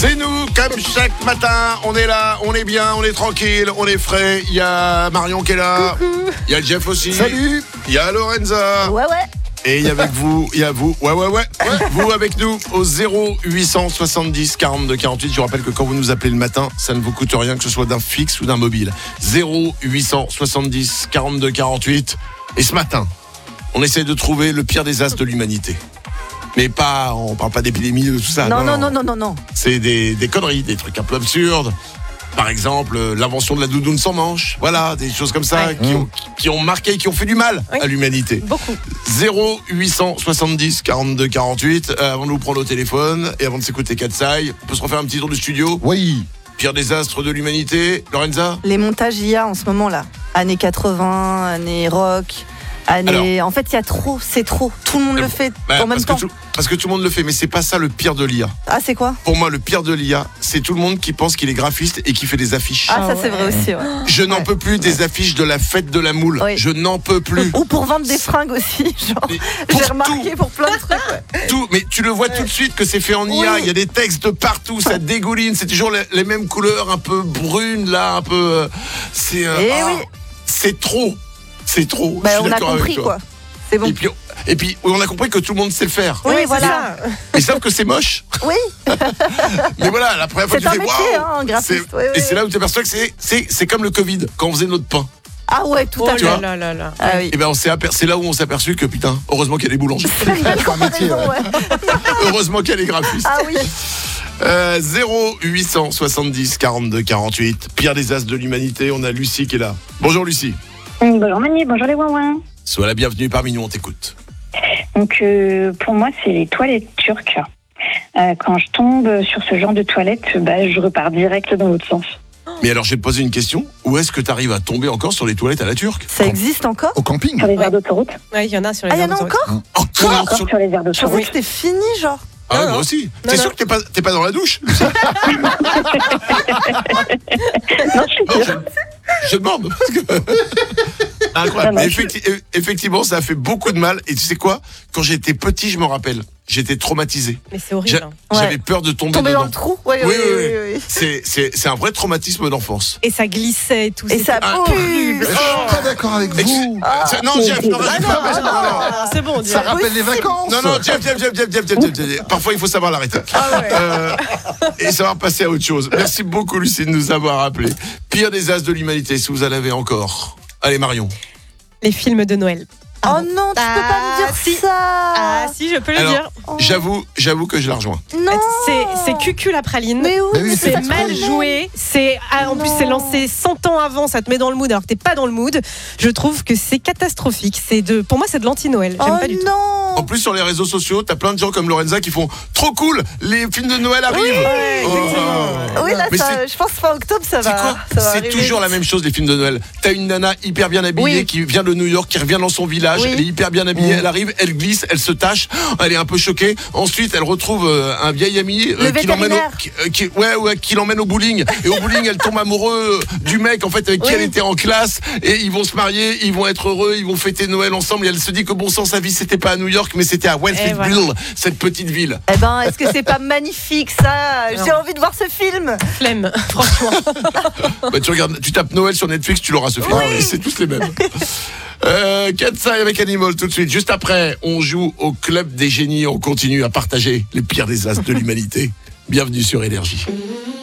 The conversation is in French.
C'est nous, comme chaque matin, on est là, on est bien, on est tranquille, on est frais. Il y a Marion qui est là, il y a Jeff aussi. Salut. Il y a Lorenza. Ouais. Et il y a avec vous, il y a vous, ouais, vous avec nous au 0870 42 48. Je vous rappelle que quand vous nous appelez le matin, ça ne vous coûte rien, que ce soit d'un fixe ou d'un mobile. 0870 42 48. Et ce matin, on essaie de trouver le pire des as de l'humanité. Mais pas, on parle pas d'épidémie, de tout ça. Non. C'est des conneries, des trucs un peu absurdes. Par exemple, l'invention de la doudoune sans manche. Voilà, des choses comme ça qui ont marqué, qui ont fait du mal à l'humanité. Beaucoup. 0870 42 48. Avant de vous prendre au téléphone et avant de s'écouter Katsai, on peut se refaire un petit tour du studio. Oui. Pire désastre de l'humanité. Lorenza ? Les montages IA en ce moment là. Années 80, années rock, années... En fait, il y a trop, c'est trop. Tout le monde le fait en même temps. Parce que tout le monde le fait, mais c'est pas ça le pire de l'IA. Ah, c'est quoi ? Pour moi, le pire de l'IA, c'est tout le monde qui pense qu'il est graphiste et qui fait des affiches. Ah, ça c'est vrai aussi. Ouais. Je n'en peux plus des affiches de la fête de la moule. Oui. Je n'en peux plus. Ou pour vendre des fringues aussi, genre. Pour J'ai remarqué pour plein de trucs. Ouais. Tout, mais tu le vois tout de suite que c'est fait en IA. Il y a des textes de partout, ça dégouline. C'est toujours les mêmes couleurs, un peu brunes là, un peu. C'est trop. C'est trop. Bah, Je suis on a d'accord compris avec toi. quoi. C'est bon. Et puis, on a compris que tout le monde sait le faire. Oui, voilà. Mais sauf que c'est moche. Oui. Mais voilà, la première fois C'est tu un fais métier, waouh. hein, graphiste. Et c'est là où tu t'aperçois que c'est comme le Covid quand on faisait notre pain. Ah ouais, tout à fait. Là. Ah oui. Et ben c'est là où on s'est aperçu que putain, heureusement qu'il y a des boulangers. C'est un métier. Heureusement qu'il y a les graphistes. Ah oui. 0870 42 48. Pire des as de l'humanité, on a Lucie qui est là. Bonjour Lucie. Bonjour Mani, bonjour les ouin-ouin. Sois la bienvenue parmi nous, on t'écoute. Donc pour moi c'est les toilettes turques. Quand je tombe sur ce genre de toilettes, je repars direct dans l'autre sens. Mais alors je vais te poser une question. Où est-ce que tu arrives à tomber encore sur les toilettes à la turque ? Ça existe encore ? Au camping. Sur les aires d'autoroute. Ouais, il y en a sur les Ah, il y en a aires d'autoroute. encore ? Encore Sur les aires Je pensais d'autoroute. que c'était fini, genre. Ah ouais, Non, moi aussi. non. T'es Non, sûr que t'es pas dans la douche ? Non, je suis sûre. Je demande. Parce que... Incroyable. Non, non, Mais effectivement, ça a fait beaucoup de mal. Et tu sais quoi ? Quand j'étais petit, je me rappelle, j'étais traumatisé. Mais c'est horrible. hein. J'avais peur de tomber Tomber dedans. dans le trou ? Oui. C'est un vrai traumatisme d'enfance. Et ça glissait et tout. Et ça c'était pue. Je suis pas d'accord avec vous. Non, Jeff, ne rajoute pas. Ah, c'est bon, Ça rappelle les vacances. Non, Jeff. Parfois, il faut savoir l'arrêter. Et savoir passer à autre chose. Merci beaucoup, Lucie, de nous avoir appelé. Pire des as de l'humanité, si vous en avez encore. Allez, Marion. Les films de Noël. Oh non, tu peux pas me dire si. ça. Ah si, je peux le dire. J'avoue que je la rejoins. Non. C'est Cucu la praline. Mais oui, Mais oui, C'est c'est mal trop joué. En plus c'est lancé 100 ans avant. Ça te met dans le mood alors que t'es pas dans le mood. Je trouve que c'est catastrophique. Pour moi c'est de l'anti-Noël. J'aime pas du tout. non. En plus, sur les réseaux sociaux, t'as plein de gens comme Lorenza qui font trop cool, les films de Noël arrivent. Oui, là, Mais je pense fin octobre, ça C'est va. quoi ? Ça va C'est arriver toujours la même chose, les films de Noël. T'as une nana hyper bien habillée qui vient de New York, qui revient dans son village. Oui. Elle est hyper bien habillée, elle arrive, elle glisse, elle se tâche, elle est un peu choquée. Ensuite, elle retrouve un vieil ami qui l'emmène au bowling. Et au bowling, elle tombe amoureuse du mec en fait avec qui elle était en classe. Et ils vont se marier, ils vont être heureux, ils vont fêter Noël ensemble. Et elle se dit que bon sang, sa vie c'était pas à New York, mais c'était à Westfield, cette petite ville. Eh ben, est-ce que c'est pas magnifique ça ? J'ai envie de voir ce film. Flemme, franchement. Tu tapes Noël sur Netflix, tu l'auras ce film. C'est tous les mêmes. Katsai avec Animal tout de suite. Juste après, on joue au Club des Génies. On continue à partager les pires des as de l'humanité. Bienvenue sur Énergie.